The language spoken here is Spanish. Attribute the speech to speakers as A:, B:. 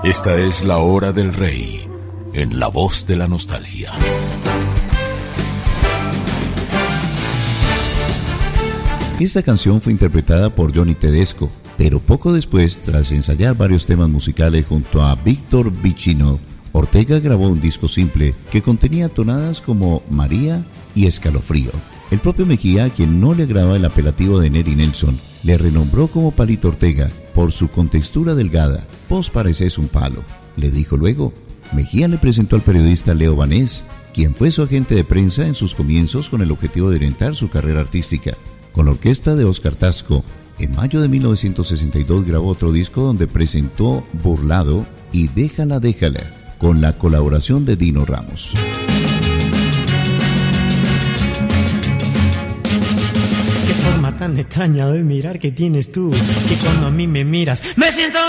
A: Esta es la hora del rey, en La Voz de la Nostalgia.
B: Esta canción fue interpretada por Johnny Tedesco, pero poco después, tras ensayar varios temas musicales junto a Víctor Vicino, Ortega grabó un disco simple que contenía tonadas como María y Escalofrío. El propio Mejía, a quien no le agradaba el apelativo de Neri Nelson, le renombró como Palito Ortega por su contextura delgada. «Vos pareces un palo», le dijo luego. Mejía le presentó al periodista Leo Vanés, quien fue su agente de prensa en sus comienzos con el objetivo de orientar su carrera artística. Con la orquesta de Oscar Tasco, en mayo de 1962 grabó otro disco donde presentó Burlado y Déjala, déjala, con la colaboración de Dino Ramos.
C: Qué forma tan extraña de mirar que tienes tú, que cuando a mí me miras me siento